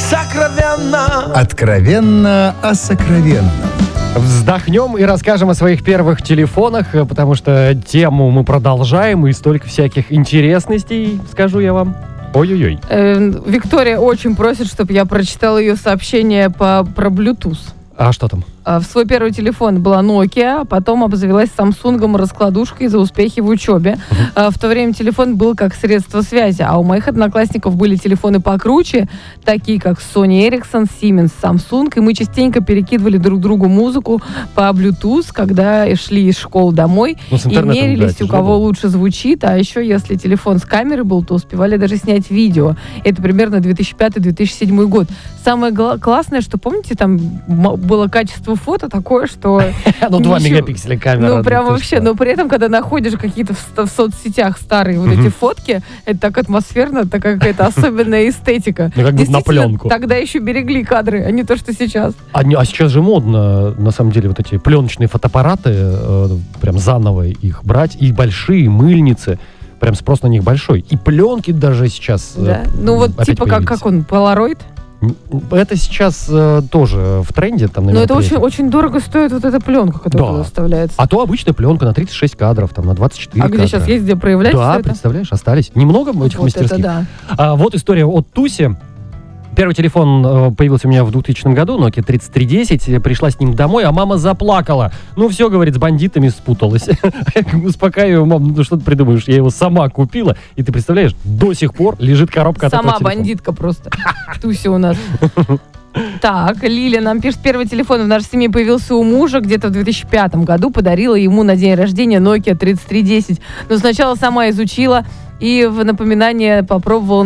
сокровенно. Откровенно о сокровенном. Вздохнем и расскажем о своих первых телефонах, потому что тему мы продолжаем, и столько всяких интересностей, скажу я вам. Ой-ой-ой. Виктория очень просит, чтобы я прочитала ее сообщение про Bluetooth. А что там? В свой первый телефон была Nokia, а потом обзавелась Samsung раскладушкой за успехи в учебе. В то время телефон был как средство связи, а у моих одноклассников были телефоны покруче, такие как Sony Ericsson, Siemens, Samsung, и мы частенько перекидывали друг другу музыку по Bluetooth, когда шли из школы домой, и мерились, у кого лучше звучит, а еще если телефон с камерой был, то успевали даже снять видео. Это примерно 2005-2007 год. Самое классное, что, помните, там было качество фото такое, что... Ну, 2 мегапикселя камера. Ну, прям вообще. Но при этом, когда находишь какие-то в соцсетях старые вот эти фотки, это так атмосферно, такая какая-то особенная эстетика. Ну, как будто на пленку. Тогда еще берегли кадры, а не то, что сейчас. А сейчас же модно, на самом деле, вот эти пленочные фотоаппараты, прям заново их брать, и большие мыльницы. Прям спрос на них большой. И пленки даже сейчас. Да? Ну, вот типа как он, Polaroid? Это сейчас тоже в тренде. Там, наверное, но это очень дорого стоит вот эта пленка, которая выставляется. А то обычная пленка на 36 кадров, там, на 24 кадра. А где сейчас есть, где проявлять? Да, представляешь, остались. Немного этих мастерских. Это да. Вот история от Туси. Первый телефон появился у меня в 2000 году, Nokia 3310. Пришла с ним домой, а мама заплакала. Ну все, говорит, с бандитами спуталась. Успокаиваю, мам, ну что ты придумаешь? Я его сама купила. И ты представляешь, до сих пор лежит коробка от этого телефона. Сама бандитка просто. Туся у нас. Так, Лиля нам пишет, первый телефон в нашей семье появился у мужа где-то в 2005 году. Подарила ему на день рождения Nokia 3310. Но сначала сама изучила и в напоминание попробовала